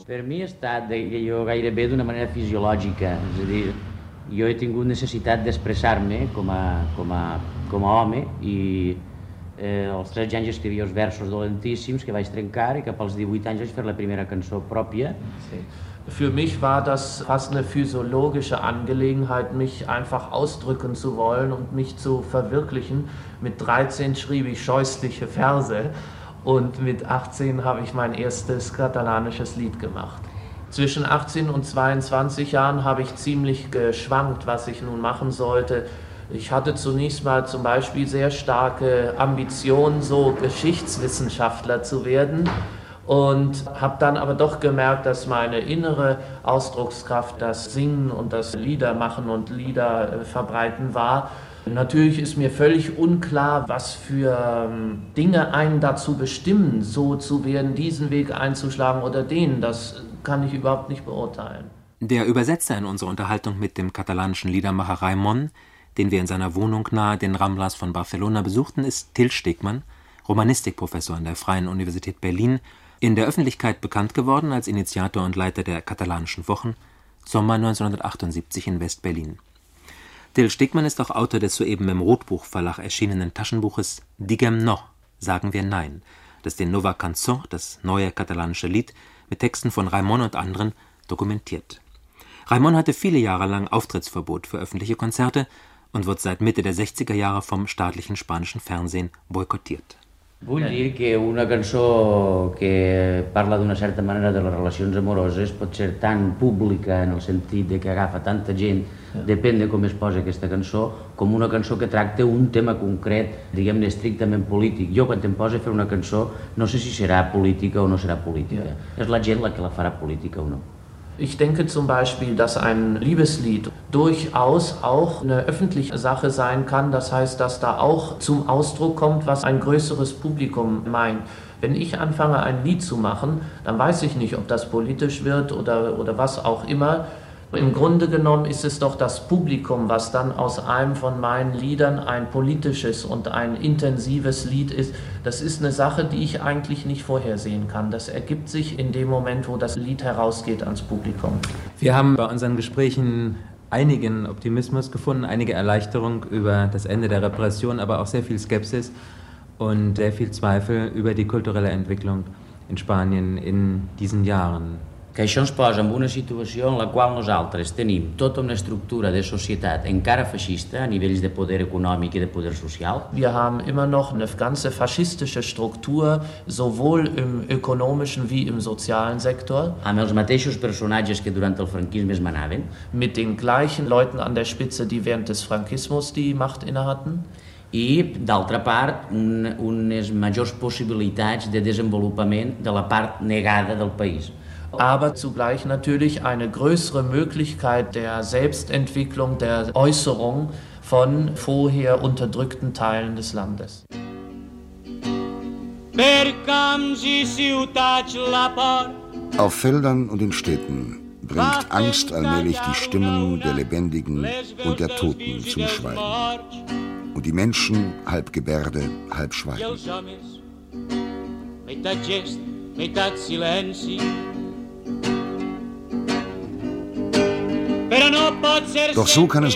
Per mi è stato jo gairebé d'una manera fisiològica, és a dir, jo he tingut necessitat d'expressar-me com a home i als 13 anys escrivia els versos dolentíssims que vaig trencar i cap als 18 anys vaig fer la primera cançó pròpia. Sí. Für mich war das fast eine physiologische Angelegenheit, mich einfach ausdrücken zu wollen und mich zu verwirklichen. Mit 13 schrieb ich scheußliche Verse und mit 18 habe ich mein erstes katalanisches Lied gemacht. Zwischen 18 und 22 Jahren habe ich ziemlich geschwankt, was ich nun machen sollte. Ich hatte zunächst mal zum Beispiel sehr starke Ambitionen, so Geschichtswissenschaftler zu werden. Und habe dann aber doch gemerkt, dass meine innere Ausdruckskraft, das Singen und das Liedermachen und Lieder verbreiten war. Natürlich ist mir völlig unklar, was für Dinge einen dazu bestimmen, so zu werden, diesen Weg einzuschlagen oder den. Das kann ich überhaupt nicht beurteilen. Der Übersetzer in unserer Unterhaltung mit dem katalanischen Liedermacher Raimon, den wir in seiner Wohnung nahe den Ramblas von Barcelona besuchten, ist Till Stegmann, Romanistikprofessor an der Freien Universität Berlin, in der Öffentlichkeit bekannt geworden als Initiator und Leiter der Katalanischen Wochen, Sommer 1978 in West-Berlin. Till Stegmann ist auch Autor des soeben im Rotbuch-Verlag erschienenen Taschenbuches Diguem No, sagen wir Nein, das den Nova Cançó, das neue katalanische Lied, mit Texten von Raimon und anderen dokumentiert. Raimon hatte viele Jahre lang Auftrittsverbot für öffentliche Konzerte und wird seit Mitte der 60er Jahre vom staatlichen spanischen Fernsehen boykottiert. Vull dir que una cançó que parla d'una certa manera de les relacions amoroses pot ser tan pública en el sentit de que agafa tanta gent, depèn de com es posa aquesta cançó, com una cançó que tracta un tema concret, diguem-ne estrictament polític. Jo quan em poso a fer una cançó no sé si serà política o no serà política. És la gent la que la farà política o no. Ich denke zum Beispiel, dass ein Liebeslied durchaus auch eine öffentliche Sache sein kann. Das heißt, dass da auch zum Ausdruck kommt, was ein größeres Publikum meint. Wenn ich anfange, ein Lied zu machen, dann weiß ich nicht, ob das politisch wird oder was auch immer. Im Grunde genommen ist es doch das Publikum, was dann aus einem von meinen Liedern ein politisches und ein intensives Lied ist. Das ist eine Sache, die ich eigentlich nicht vorhersehen kann. Das ergibt sich in dem Moment, wo das Lied herausgeht ans Publikum. Wir haben bei unseren Gesprächen einigen Optimismus gefunden, einige Erleichterung über das Ende der Repression, aber auch sehr viel Skepsis und sehr viel Zweifel über die kulturelle Entwicklung in Spanien in diesen Jahren. Que això ens posa en una situació en la qual nosaltres tenim tota una estructura de societat encara feixista a nivells de poder econòmic i de poder social. Wir haben immer noch eine ganze faschistische Struktur, sowohl im ökonomischen wie im sozialen Sektor. Amb els mateixos personatges que durant el franquisme es manaven. Mit den gleichen Leuten an der Spitze, die während des Frankismus die Macht innehatten. I, d'altra part, unes majors possibilitats de desenvolupament de la part negada del país. Aber zugleich natürlich eine größere Möglichkeit der Selbstentwicklung, der Äußerung von vorher unterdrückten Teilen des Landes. Auf Feldern und in Städten bringt Angst allmählich die Stimmen der Lebendigen und der Toten zum Schweigen. Und die Menschen halb Gebärde, halb Schweigen. Doch so kann es